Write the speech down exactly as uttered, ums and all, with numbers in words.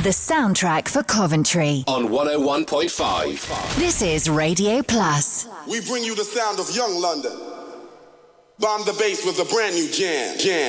The soundtrack for Coventry. On one oh one point five. This is Radio Plus. We bring you the sound of young London. Bomb the bass with a brand new jam. Jam.